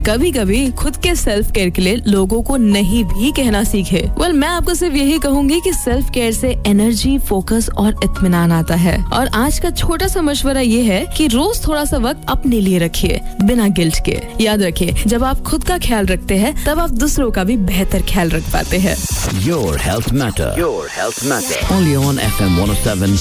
कभी कभी खुद के सेल्फ केयर के लिए लोगों को नहीं भी कहना सीखे। मैं आपको सिर्फ यही कहूंगी कि सेल्फ केयर से एनर्जी, फोकस और इत्मीनान आता है। और आज का छोटा सा मशवरा ये है कि रोज थोड़ा सा वक्त अपने लिए रखिए, बिना गिल्ट के। याद रखिए, जब आप खुद का ख्याल रखते हैं तब आप दूसरों का भी बेहतर ख्याल रख पाते हैं। Your health matter. Your health matter. Only on FM 107.